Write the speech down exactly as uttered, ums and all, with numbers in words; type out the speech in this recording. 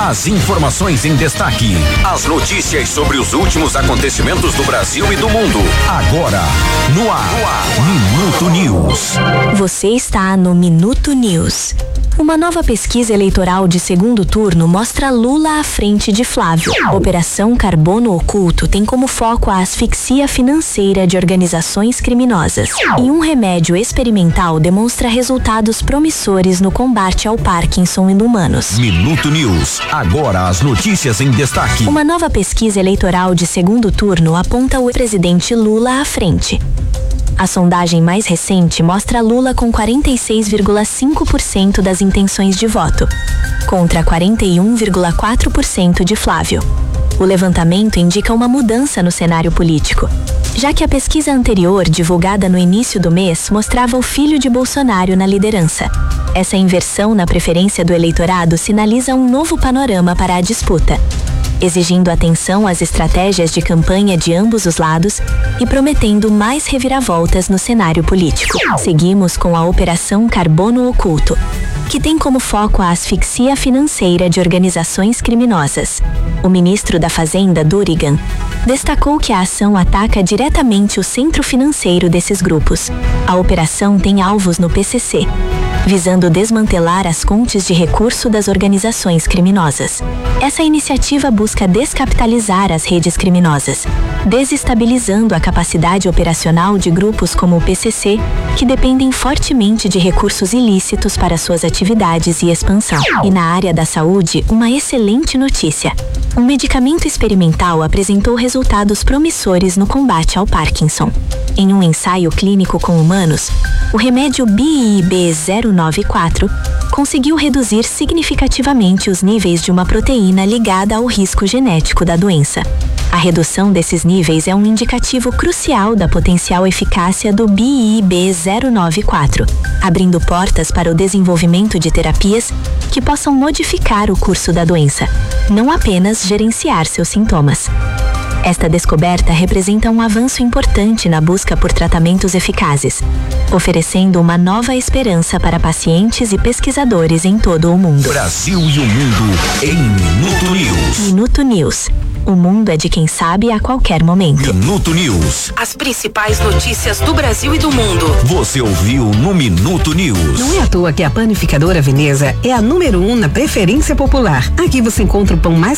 As informações em destaque. As notícias sobre os últimos acontecimentos do Brasil e do mundo. Agora, no ar, no ar. Minuto News. Você está no Minuto News. Uma nova pesquisa eleitoral de segundo turno mostra Lula à frente de Flávio. Operação Carbono Oculto tem como foco a asfixia financeira de organizações criminosas. E um remédio experimental demonstra resultados promissores no combate ao Parkinson em humanos. Minuto News. Agora as notícias em destaque. Uma nova pesquisa eleitoral de segundo turno aponta o presidente Lula à frente. A sondagem mais recente mostra Lula com quarenta e seis vírgula cinco por cento das intenções de voto, contra quarenta e um vírgula quatro por cento de Flávio. O levantamento indica uma mudança no cenário político, já que a pesquisa anterior, divulgada no início do mês, mostrava o filho de Bolsonaro na liderança. Essa inversão na preferência do eleitorado sinaliza um novo panorama para a disputa, exigindo atenção às estratégias de campanha de ambos os lados e prometendo mais reviravoltas no cenário político. Seguimos com a Operação Carbono Oculto, que tem como foco a asfixia financeira de organizações criminosas. O ministro da Fazenda, Durigan, destacou que a ação ataca diretamente o centro financeiro desses grupos. A operação tem alvos no P C C, visando desmantelar as fontes de recurso das organizações criminosas. Essa iniciativa busca descapitalizar as redes criminosas, desestabilizando a capacidade operacional de grupos como o P C C, que dependem fortemente de recursos ilícitos para suas atividades e expansão. E na área da saúde, uma excelente notícia. Um medicamento experimental apresentou resultados promissores no combate ao Parkinson. Em um ensaio clínico com humanos, o remédio B I B zero nove quatro conseguiu reduzir significativamente os níveis de uma proteína ligada ao risco genético da doença. A redução desses níveis é um indicativo crucial da potencial eficácia do B I B zero nove quatro, abrindo portas para o desenvolvimento de terapias que possam modificar o curso da doença, não apenas gerenciar seus sintomas. Esta descoberta representa um avanço importante na busca por tratamentos eficazes, oferecendo uma nova esperança para pacientes e pesquisadores em todo o mundo. Brasil e o mundo em Minuto News. Minuto News. O mundo é de quem sabe a qualquer momento. Minuto News. As principais notícias do Brasil e do mundo. Você ouviu no Minuto News. Não é à toa que a Panificadora Veneza é a número um na preferência popular. Aqui você encontra o pão mais